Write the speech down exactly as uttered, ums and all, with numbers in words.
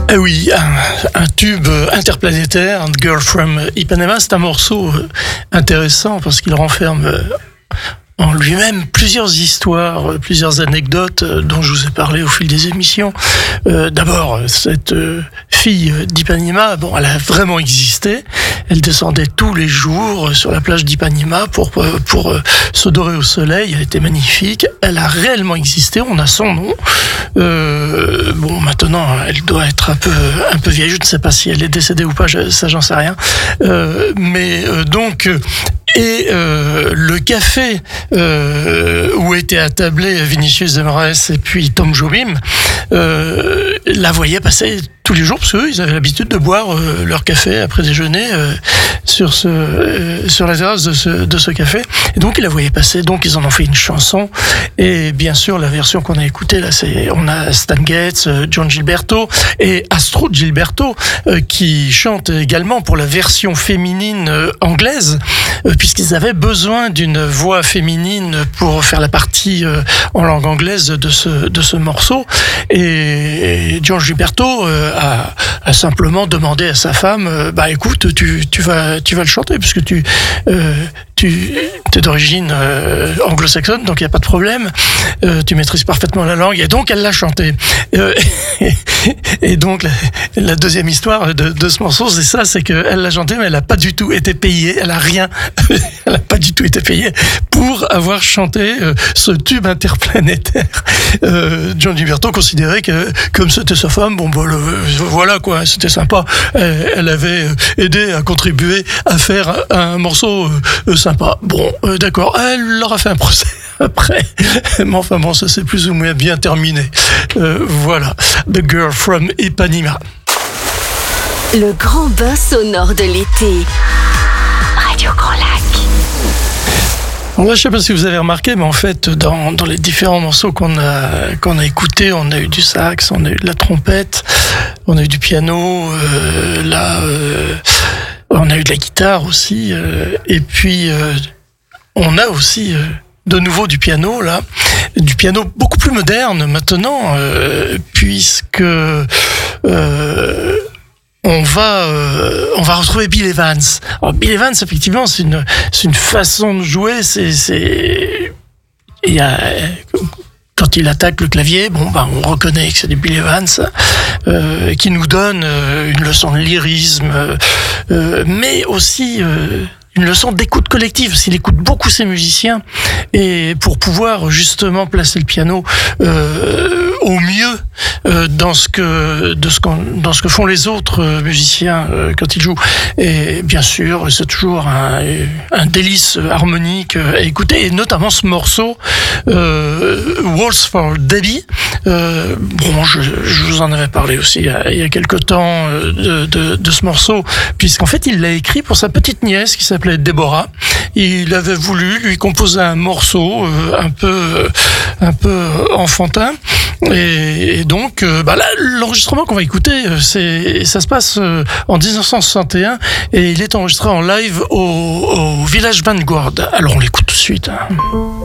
Eh oui, un, un tube interplanétaire, Girl from Ipanema, c'est un morceau intéressant parce qu'il renferme en lui-même plusieurs histoires, plusieurs anecdotes dont je vous ai parlé au fil des émissions. Euh, d'abord, cette euh, fille d'Ipanema, bon, elle a vraiment existé. Elle descendait tous les jours sur la plage d'Ipanema pour pour, pour euh, se dorer au soleil. Elle était magnifique. Elle a réellement existé. On a son nom. Euh, bon, maintenant, elle doit être un peu un peu vieille. Je ne sais pas si elle est décédée ou pas. Je, ça, j'en sais rien. Euh, mais euh, donc. Et euh, le café euh, où étaient attablés Vinicius de Moraes et puis Tom Jobim euh, la voyaient passer tous les jours parce qu'eux, ils avaient l'habitude de boire euh, leur café après déjeuner euh, sur ce euh, sur la terrasse de ce de ce café. Et donc ils la voyaient passer. Donc ils en ont fait une chanson. Et bien sûr, la version qu'on a écoutée là, c'est on a Stan Getz, John Gilberto et Astrud Gilberto euh, qui chantent également pour la version féminine euh, anglaise. Euh, puisqu'ils avaient besoin d'une voix féminine pour faire la partie euh, en langue anglaise de ce de ce morceau. Et, et John Gilberto euh, a, a simplement demandé à sa femme euh, bah écoute, tu tu vas tu vas le chanter puisque tu euh, tu es d'origine euh, anglo-saxonne, donc il y a pas de problème. Euh, tu maîtrises parfaitement la langue, et donc elle l'a chanté. Euh, et, et donc la, la deuxième histoire de, de ce morceau, c'est ça, c'est que elle l'a chanté, mais elle a pas du tout été payée. Elle a rien, elle a pas du tout été payée pour avoir chanté euh, ce tube interplanétaire. Euh, John Gilberto considérait que comme c'était sa femme, bon, bon le, voilà quoi, c'était sympa. Elle, elle avait aidé à contribuer à faire un morceau euh, sympa. Bon, euh, d'accord, elle leur a fait un procès après, mais enfin bon, ça c'est plus ou moins bien terminé. Euh, voilà, The Girl from Ipanema. Le grand bain sonore de l'été. Radio Grand Lac. Bon, là, je sais pas si vous avez remarqué, mais en fait, dans, dans les différents morceaux qu'on a, qu'on a écoutés, on a eu du sax, on a eu de la trompette, on a eu du piano, euh, là, euh, on a eu de la guitare aussi, euh, et puis euh, on a aussi euh, de nouveau du piano, là, du piano beaucoup plus moderne maintenant, euh, puisque euh, on va euh, on va retrouver Bill Evans. Alors Bill Evans, effectivement, c'est une c'est une façon de jouer, c'est c'est il y a quand il attaque le clavier, bon ben on reconnaît que c'est du Bill Evans, euh, qui nous donne euh, une leçon de lyrisme, euh, mais aussi euh, une leçon d'écoute collective, parce qu'il écoute beaucoup ses musiciens, et pour pouvoir justement placer le piano euh, au mieux euh, dans ce que de ce qu'on, dans ce que font les autres euh, musiciens euh, quand ils jouent. Et bien sûr, c'est toujours un, un délice harmonique euh, à écouter, et notamment ce morceau euh, Waltz for Debbie. Euh, bon, je, je vous en avais parlé aussi il y a, il y a quelque temps euh, de, de, de ce morceau, puisqu'en fait il l'a écrit pour sa petite nièce qui s'appelait Deborah. Il avait voulu lui composer un morceau euh, un peu euh, un peu enfantin, et, et donc euh, bah là, l'enregistrement qu'on va écouter, c'est ça se passe euh, en dix-neuf cent soixante et un, et il est enregistré en live au, au Village Vanguard. Alors on l'écoute tout de suite, hein.